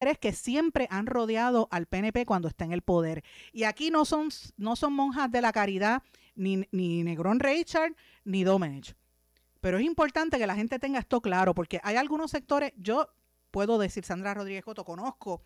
interés que siempre han rodeado al PNP cuando está en el poder. Y aquí no son monjas de la caridad, ni Negrón Richard, ni Domenech. Pero es importante que la gente tenga esto claro, porque hay algunos sectores, yo puedo decir, Sandra Rodríguez Coto, conozco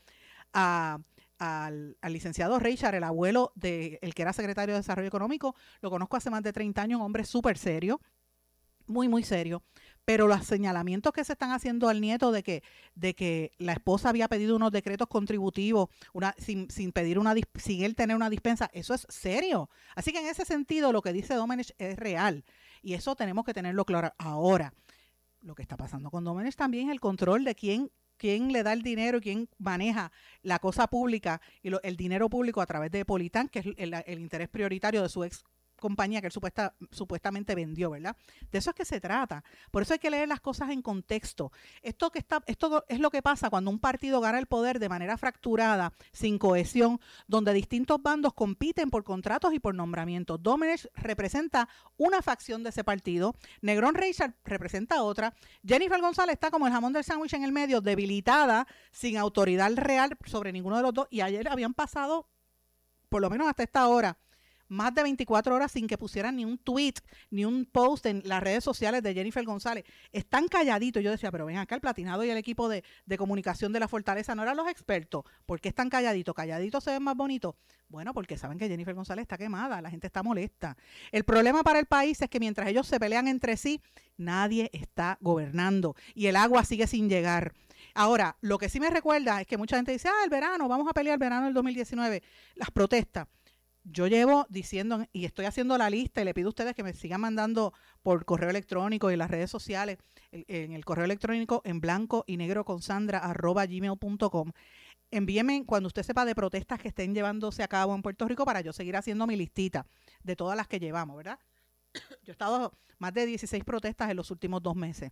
al licenciado Richard, el abuelo de el que era secretario de Desarrollo Económico, lo conozco hace más de 30 años, un hombre súper serio, muy, muy serio, pero los señalamientos que se están haciendo al nieto de que la esposa había pedido unos decretos contributivos sin pedir sin él tener una dispensa, eso es serio. Así que en ese sentido lo que dice Domenech es real y eso tenemos que tenerlo claro. Ahora, lo que está pasando con Domenech también es el control de quién le da el dinero y quién maneja la cosa pública y el dinero público a través de Politán, que es el interés prioritario de su ex compañía que él supuestamente vendió, ¿verdad? De eso es que se trata. Por eso hay que leer las cosas en contexto. Esto es lo que pasa cuando un partido gana el poder de manera fracturada, sin cohesión, donde distintos bandos compiten por contratos y por nombramientos. Domenech representa una facción de ese partido, Negrón Richard representa otra, Jennifer González está como el jamón del sándwich en el medio, debilitada, sin autoridad real sobre ninguno de los dos, y ayer habían pasado, por lo menos hasta esta hora, más de 24 horas sin que pusieran ni un tweet, ni un post en las redes sociales de Jennifer González. Están calladitos. Yo decía, pero ven acá, el Platinado y el equipo de comunicación de la Fortaleza no eran los expertos. ¿Por qué están calladitos? Calladitos se ven más bonitos. Bueno, porque saben que Jennifer González está quemada, la gente está molesta. El problema para el país es que mientras ellos se pelean entre sí, nadie está gobernando y el agua sigue sin llegar. Ahora, lo que sí me recuerda es que mucha gente dice, el verano, vamos a pelear el verano del 2019, las protestas. Yo llevo diciendo, y estoy haciendo la lista, y le pido a ustedes que me sigan mandando por correo electrónico y en las redes sociales, en el correo electrónico en blanco y negro con sandra@gmail.com. Envíenme cuando usted sepa de protestas que estén llevándose a cabo en Puerto Rico para yo seguir haciendo mi listita de todas las que llevamos, ¿verdad? Yo he estado más de 16 protestas en los últimos 2 meses.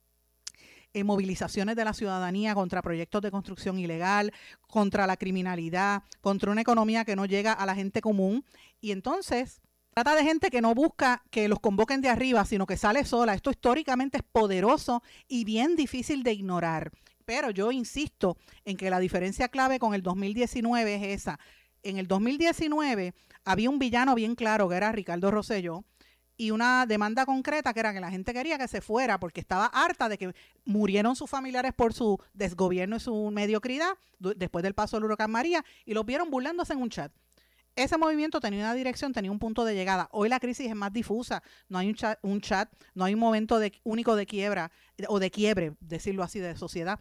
Movilizaciones de la ciudadanía contra proyectos de construcción ilegal, contra la criminalidad, contra una economía que no llega a la gente común. Y entonces trata de gente que no busca que los convoquen de arriba, sino que sale sola. Esto históricamente es poderoso y bien difícil de ignorar. Pero yo insisto en que la diferencia clave con el 2019 es esa. En el 2019 había un villano bien claro que era Ricardo Rosselló, y una demanda concreta que era que la gente quería que se fuera porque estaba harta de que murieron sus familiares por su desgobierno y su mediocridad después del paso del huracán María y los vieron burlándose en un chat. Ese movimiento tenía una dirección, tenía un punto de llegada. Hoy la crisis es más difusa, no hay un chat, no hay un momento único de quiebra o de quiebre, decirlo así, de sociedad.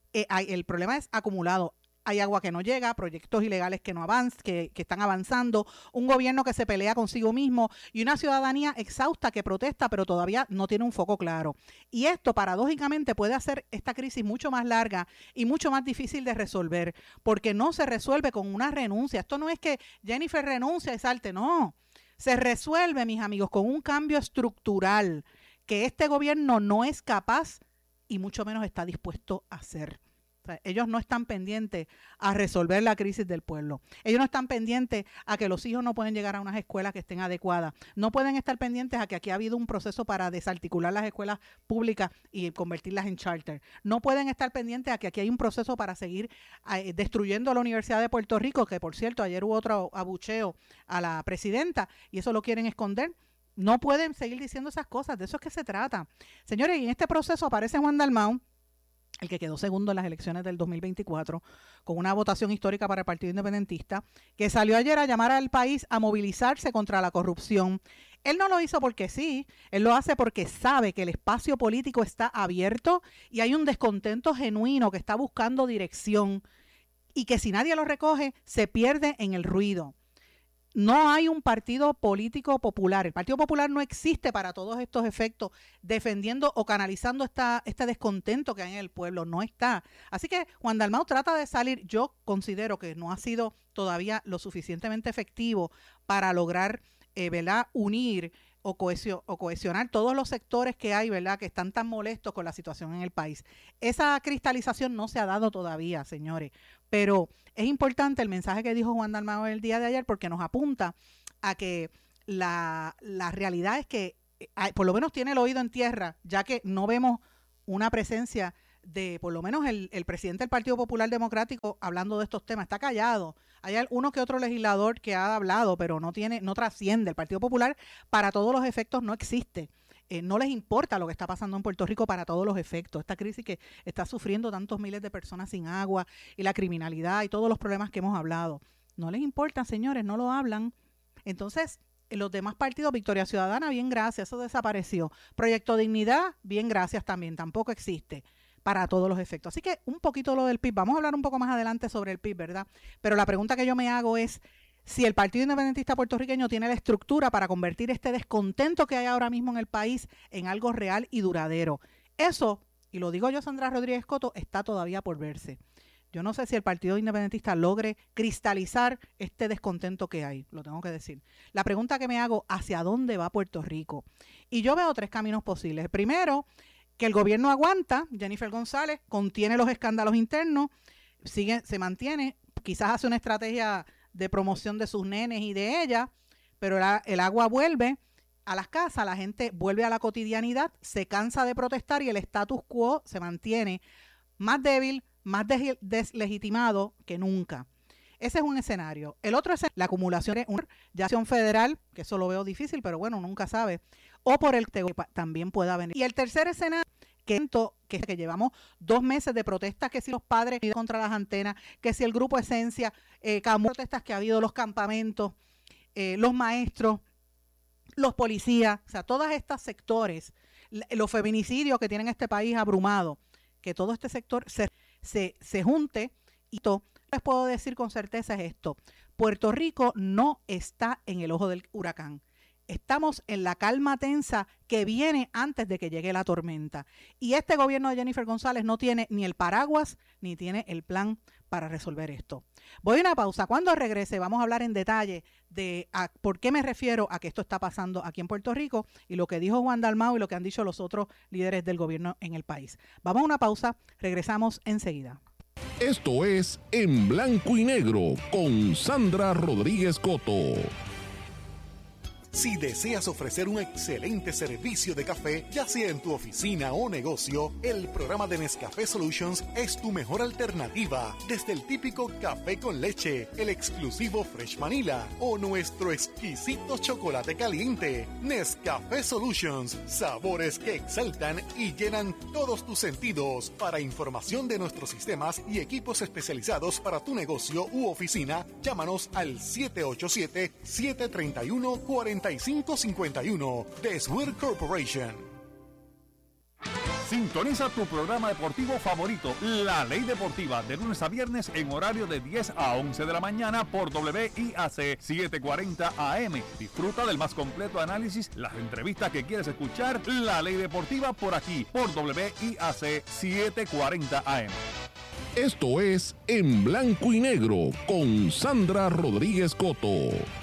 El problema es acumulado. Hay agua que no llega, proyectos ilegales que no avanzan, que están avanzando, un gobierno que se pelea consigo mismo y una ciudadanía exhausta que protesta pero todavía no tiene un foco claro. Y esto paradójicamente puede hacer esta crisis mucho más larga y mucho más difícil de resolver, porque no se resuelve con una renuncia. Esto no es que Jennifer renuncia y salte, no. Se resuelve, mis amigos, con un cambio estructural que este gobierno no es capaz y mucho menos está dispuesto a hacer. O sea, ellos no están pendientes a resolver la crisis del pueblo. Ellos no están pendientes a que los hijos no pueden llegar a unas escuelas que estén adecuadas. No pueden estar pendientes a que aquí ha habido un proceso para desarticular las escuelas públicas y convertirlas en charter. No pueden estar pendientes a que aquí hay un proceso para seguir destruyendo la Universidad de Puerto Rico, que por cierto, ayer hubo otro abucheo a la presidenta y eso lo quieren esconder. No pueden seguir diciendo esas cosas, de eso es que se trata. Señores, y en este proceso aparece Juan Dalmau, el que quedó segundo en las elecciones del 2024, con una votación histórica para el Partido Independentista, que salió ayer a llamar al país a movilizarse contra la corrupción. Él no lo hizo porque sí, él lo hace porque sabe que el espacio político está abierto y hay un descontento genuino que está buscando dirección y que si nadie lo recoge, se pierde en el ruido. No hay un partido político popular. El Partido Popular no existe para todos estos efectos, defendiendo o canalizando este descontento que hay en el pueblo. No está. Así que Juan Dalmau trata de salir. Yo considero que no ha sido todavía lo suficientemente efectivo para lograr, ¿verdad?, unir o cohesionar todos los sectores que hay, ¿verdad?, que están tan molestos con la situación en el país. Esa cristalización no se ha dado todavía, señores, pero es importante el mensaje que dijo Juan Dalmau el día de ayer porque nos apunta a que la realidad es que por lo menos tiene el oído en tierra, ya que no vemos una presencia por lo menos el presidente del Partido Popular Democrático hablando de estos temas, está callado. Hay uno que otro legislador que ha hablado, pero no trasciende. El Partido Popular para todos los efectos no existe. No les importa lo que está pasando en Puerto Rico para todos los efectos. Esta crisis que está sufriendo tantos miles de personas sin agua y la criminalidad y todos los problemas que hemos hablado. No les importa, señores, no lo hablan. Entonces, los demás partidos, Victoria Ciudadana, bien gracias, eso desapareció. Proyecto Dignidad, bien gracias también, tampoco existe para todos los efectos. Así que un poquito lo del PIB, vamos a hablar un poco más adelante sobre el PIB, ¿verdad? Pero la pregunta que yo me hago es si el Partido Independentista Puertorriqueño tiene la estructura para convertir este descontento que hay ahora mismo en el país en algo real y duradero. Eso, y lo digo yo, Sandra Rodríguez Coto, está todavía por verse. Yo no sé si el Partido Independentista logre cristalizar este descontento que hay, lo tengo que decir. La pregunta que me hago, ¿hacia dónde va Puerto Rico? Y yo veo tres caminos posibles. Primero, que el gobierno aguanta, Jennifer González contiene los escándalos internos, se mantiene, quizás hace una estrategia de promoción de sus nenes y de ella, pero el agua vuelve a las casas, la gente vuelve a la cotidianidad, se cansa de protestar y el status quo se mantiene más débil, más deslegitimado que nunca. Ese es un escenario. El otro es la acumulación de una acción federal, que eso lo veo difícil, pero bueno, nunca sabe, o por el que también pueda venir. Y el tercer escenario, que llevamos 2 meses de protestas, que si los padres contra las antenas, que si el grupo Esencia, protestas que ha habido, los campamentos, los maestros, los policías, o sea, todos estos sectores, los feminicidios que tienen este país abrumado, que todo este sector se junte y todo. Les puedo decir con certeza es esto: Puerto Rico no está en el ojo del huracán. Estamos en la calma tensa que viene antes de que llegue la tormenta. Y este gobierno de Jennifer González no tiene ni el paraguas ni tiene el plan para resolver esto. Voy a una pausa. Cuando regrese vamos a hablar en detalle de por qué me refiero a que esto está pasando aquí en Puerto Rico y lo que dijo Juan Dalmau y lo que han dicho los otros líderes del gobierno en el país. Vamos a una pausa. Regresamos enseguida. Esto es En Blanco y Negro con Sandra Rodríguez Coto. Si deseas ofrecer un excelente servicio de café, ya sea en tu oficina o negocio, el programa de Nescafé Solutions es tu mejor alternativa. Desde el típico café con leche, el exclusivo Fresh Vanilla o nuestro exquisito chocolate caliente. Nescafé Solutions, sabores que exaltan y llenan todos tus sentidos. Para información de nuestros sistemas y equipos especializados para tu negocio u oficina, llámanos al 787-731-4551 de Swear Corporation. Sintoniza tu programa deportivo favorito, La Ley Deportiva, de lunes a viernes en horario de 10 a 11 de la mañana por WIAC 740 AM. Disfruta del más completo análisis, las entrevistas que quieres escuchar. La Ley Deportiva por aquí, por WIAC 740 AM. Esto es En Blanco y Negro con Sandra Rodríguez Coto.